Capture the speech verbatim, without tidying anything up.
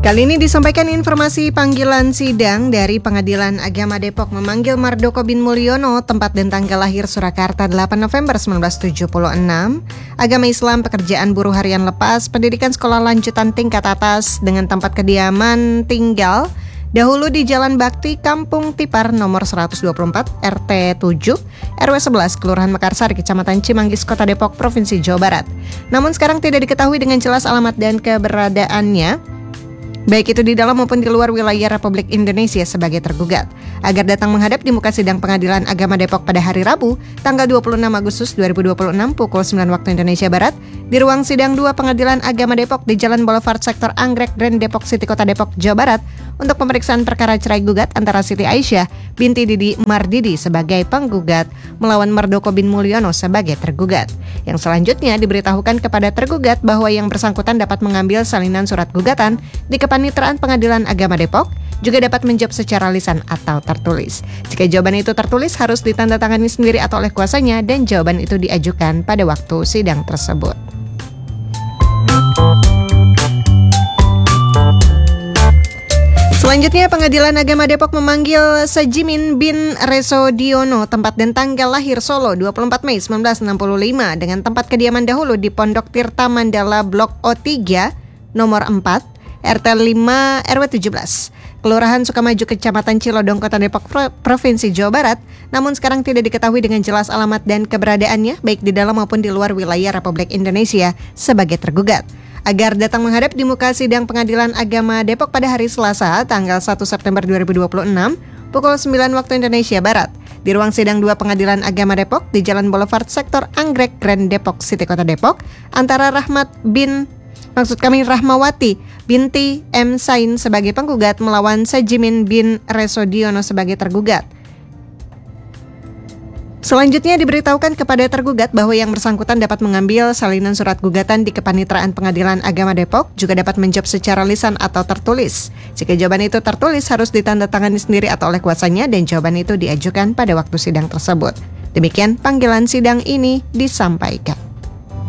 Kali ini disampaikan informasi panggilan sidang dari Pengadilan Agama Depok memanggil Mardoko bin Mulyono, tempat dan tanggal lahir Surakarta delapan November seribu sembilan ratus tujuh puluh enam, agama Islam, pekerjaan buruh harian lepas, pendidikan sekolah lanjutan tingkat atas dengan tempat kediaman tinggal dahulu di Jalan Bakti, Kampung Tipar, nomor seratus dua puluh empat, R T tujuh, R W sebelas, Kelurahan Mekarsari, Kecamatan Cimanggis, Kota Depok, Provinsi Jawa Barat. Namun sekarang tidak diketahui dengan jelas alamat dan keberadaannya, baik itu di dalam maupun di luar wilayah Republik Indonesia sebagai tergugat, agar datang menghadap di muka sidang Pengadilan Agama Depok pada hari Rabu, tanggal dua puluh enam Agustus dua ribu dua puluh enam pukul sembilan waktu Indonesia Barat, di ruang sidang dua Pengadilan Agama Depok di Jalan Boulevard Sektor Anggrek, Grand Depok City, Kota Depok, Jawa Barat, untuk pemeriksaan perkara cerai gugat antara Siti Aisyah binti Didi Mardidi sebagai penggugat melawan Mardoko bin Mulyono sebagai tergugat. Yang selanjutnya diberitahukan kepada tergugat bahwa yang bersangkutan dapat mengambil salinan surat gugatan di Kepanitraan Pengadilan Agama Depok, juga dapat menjawab secara lisan atau tertulis. Jika jawaban itu tertulis, harus ditandatangani sendiri atau oleh kuasanya, dan jawaban itu diajukan pada waktu sidang tersebut. Selanjutnya, Pengadilan Agama Depok memanggil Sajimin bin Resodiono, tempat dan tanggal lahir Solo dua puluh empat Mei seribu sembilan ratus enam puluh lima, dengan tempat kediaman dahulu di Pondok Tirta Mandala Blok O tiga, nomor empat, R T lima, R W tujuh belas, Kelurahan Sukamaju, Kecamatan Cilodong, Kota Depok, Provinsi Jawa Barat. Namun sekarang tidak diketahui dengan jelas alamat dan keberadaannya, baik di dalam maupun di luar wilayah Republik Indonesia sebagai tergugat, agar datang menghadap di muka sidang Pengadilan Agama Depok pada hari Selasa, tanggal satu September dua ribu dua puluh enam, pukul sembilan waktu Indonesia Barat, di ruang sidang dua Pengadilan Agama Depok di Jalan Boulevard Sektor Anggrek, Grand Depok City, Kota Depok, antara Rahmat bin Maksud kami Rahmawati binti M. Sain sebagai penggugat melawan Sajimin bin Resodiono sebagai tergugat. Selanjutnya diberitahukan kepada tergugat bahwa yang bersangkutan dapat mengambil salinan surat gugatan di Kepanitraan Pengadilan Agama Depok, juga dapat menjawab secara lisan atau tertulis. Jika jawaban itu tertulis, harus ditandatangani sendiri atau oleh kuasanya, dan jawaban itu diajukan pada waktu sidang tersebut. Demikian panggilan sidang ini disampaikan.